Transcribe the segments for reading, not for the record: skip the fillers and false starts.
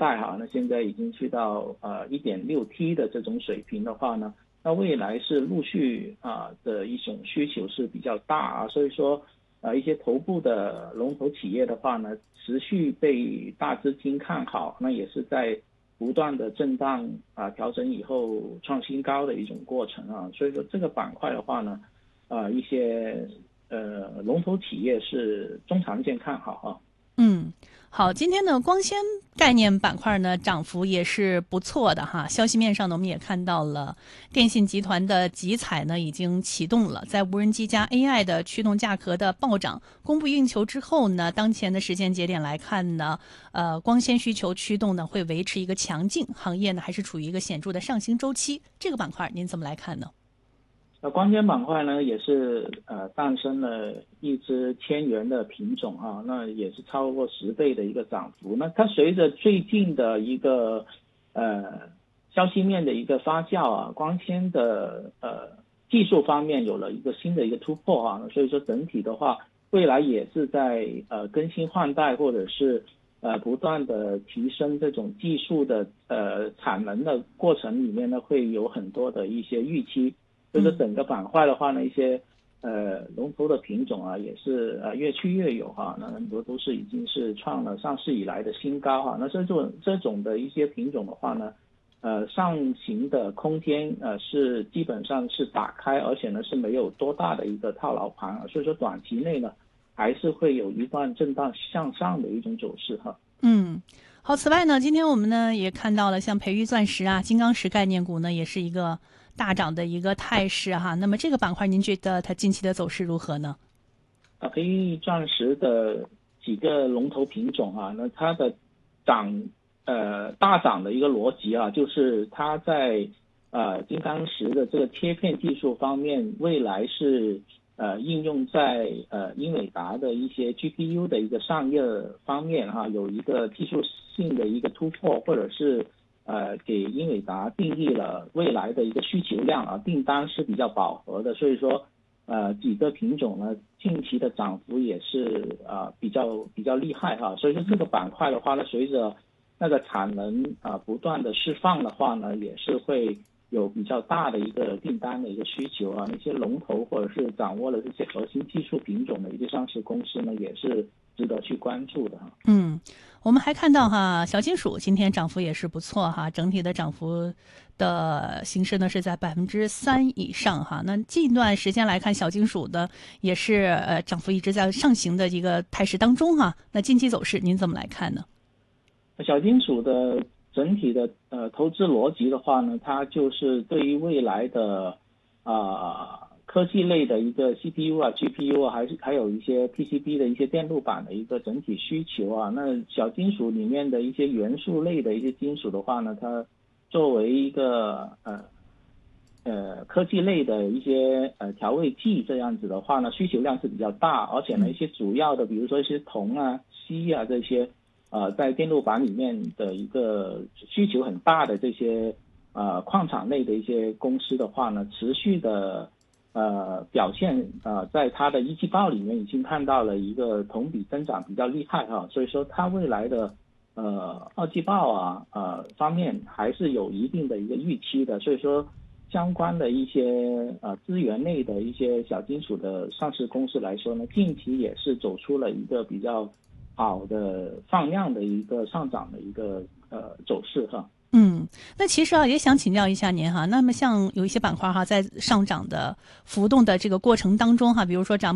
代哈，那现在已经去到1.6T 的这种水平的话呢，那未来是陆续的一种需求是比较大啊，所以说一些头部的龙头企业的话呢，持续被大资金看好，那也是在不断的震荡调整以后创新高的一种过程啊，所以说这个板块的话呢，一些龙头企业是中长线看好啊。 好，今天的光纤概念板块呢，涨幅也是不错的哈。消息面上呢，我们也看到了电信集团的集采呢已经启动了，在无人机加 AI 的驱动价格的暴涨、供不应求之后呢，当前的时间节点来看呢，光纤需求驱动呢会维持一个强劲，行业呢还是处于一个显著的上行周期。这个板块您怎么来看呢？ 光纤板块呢也是诞生了一只千元的品种啊，那也是超过10倍的一个涨幅。那它随着最近的一个消息面的一个发酵啊，光纤的技术方面有了一个新的一个突破啊，所以说整体的话，未来也是在更新换代或者是不断的提升这种技术的产能的过程里面呢，会有很多的一些预期。所以说整个板块的话呢，一些龙头的品种啊，也是越趋越有哈，那很多都是已经是创了上市以来的新高哈。那这种的一些品种的话呢，上行的空间是基本上是打开，而且呢是没有多大的一个套牢盘，所以说短期内呢还是会有一段震荡向上的一种走势哈。 好，此外呢，今天我们呢也看到了像培育钻石金刚石概念股呢，也是一个大涨的一个态势哈。那么这个板块您觉得它近期的走势如何呢？ 培育钻石的几个龙头品种啊，那它的大涨的一个逻辑啊，就是它在金刚石的这个贴片技术方面，未来是应用在英伟达的一些 GPU 的一个上页方面有一个技术性的一个突破，或者是给英伟达定义了未来的一个需求量啊，订单是比较饱和的，所以说几个品种呢近期的涨幅也是比较厉害哈，所以说这个板块的话呢，随着那个产能不断的释放的话呢，也是会有比较大的一个订单的一个需求啊，那些龙头或者是掌握了这些核心技术品种的一些上市公司呢，也是值得去关注的哈。 我们还看到小金属今天涨幅也是不错哈，整体的涨幅的形式呢是在3%以上哈。那近一段时间来看，小金属的也是涨幅一直在上行的一个态势当中哈。那近期走势您怎么来看呢？ 小金属的整体的投资逻辑的话呢，它就是对于未来的科技类的一个 CPU GPU还有一些 PCB 的一些电路板的一个整体需求啊。那小金属里面的一些元素类的一些金属的话呢，它作为一个科技类的一些调味剂这样子的话呢，需求量是比较大，而且呢一些主要的比如说一些铜锡这些在电路板里面的一个需求很大的这些矿场类的一些公司的话呢，持续的表现在它的一季报里面已经看到了一个同比增长比较厉害哈，所以说它未来的二季报方面还是有一定的一个预期的，所以说相关的一些资源类的一些小金属的上市公司来说呢，近期也是走出了一个比较好的放量的一个上涨的一个走势哈。 那其实也想请教一下您哈。那么像有一些板块在上涨的浮动的这个过程当中比如说涨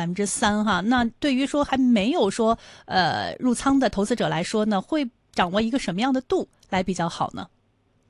2%、3%那对于说还没有说入仓的投资者来说呢，会掌握一个什么样的度来比较好呢？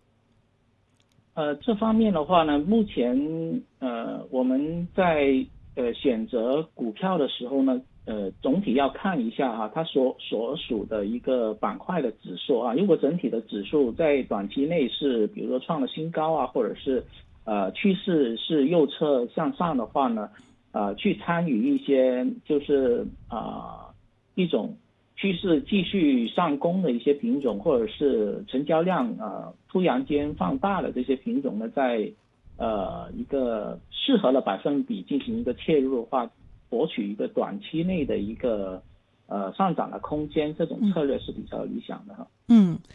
这方面的话呢，目前我们在选择股票的时候呢，总体要看一下它所属的一个板块的指数如果整体的指数在短期内是比如说创了新高或者是趋势是右侧向上的话呢，去参与一些就是一种趋势继续上攻的一些品种，或者是成交量突然间放大的这些品种呢，在一个适合的百分比进行一个切入的话，博取一个短期内的一个上涨的空间，这种策略是比较理想的哈。